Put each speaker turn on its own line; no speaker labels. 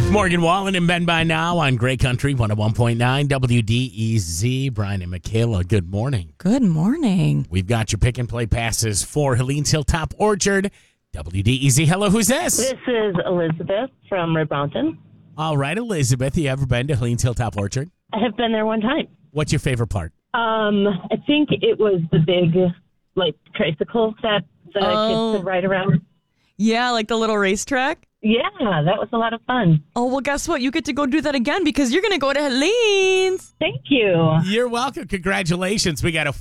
Morgan Wallen and Ben by now on Grey Country 101.9 WDEZ. Brian and Michaela, good morning.
Good morning.
We've got your pick and play passes for Helene's Hilltop Orchard. WDEZ, hello, who's this?
This is Elizabeth from Red Mountain.
All right, Elizabeth, you ever been to Helene's Hilltop Orchard?
I have been there one time.
What's your favorite part?
I think it was the big, tricycle that the kids could ride around.
Yeah, like the little racetrack.
Yeah, that was a lot of fun.
Oh, well, guess what? You get to go do that again because you're going to go to Helene's.
Thank you.
You're welcome. Congratulations. We got a